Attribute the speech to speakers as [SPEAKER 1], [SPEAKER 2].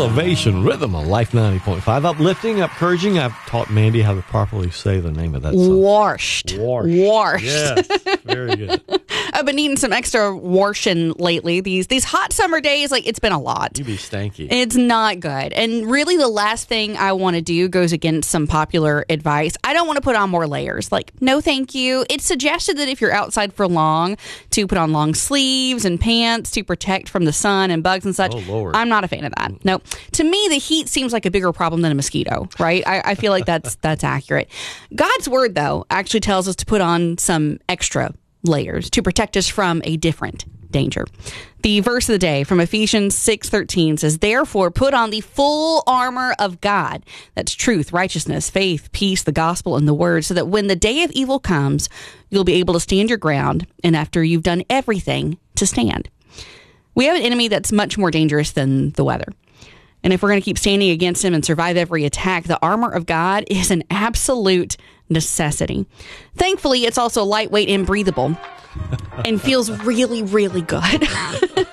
[SPEAKER 1] Elevation Rhythm on Life 90.5. Uplifting, encouraging. I've taught Mandy how to properly say the name of that song.
[SPEAKER 2] Washed.
[SPEAKER 1] Yes, very good.
[SPEAKER 2] I've been eating some extra washing lately. These hot summer days, like, it's been a lot.
[SPEAKER 1] You be stanky.
[SPEAKER 2] It's not good. And really the last thing I want to do goes against some popular advice. I don't want to put on more layers. Like, no thank you. It's suggested that if you're outside for long, to put on long sleeves and pants to protect from the sun and bugs and such.
[SPEAKER 1] Oh, Lord.
[SPEAKER 2] I'm not a fan of that. No. To me, the heat seems like a bigger problem than a mosquito, right? I feel like that's accurate. God's word, though, actually tells us to put on some extra layers to protect us from a different danger. The verse of the day from Ephesians 6:13 says, "Therefore put on the full armor of God." That's truth, righteousness, faith, peace, the gospel, and the word, so that when the day of evil comes, you'll be able to stand your ground, and after you've done everything, to stand. We have an enemy that's much more dangerous than the weather. And if we're going to keep standing against him and survive every attack, the armor of God is an absolute necessity. Thankfully, it's also lightweight and breathable and feels really, really good.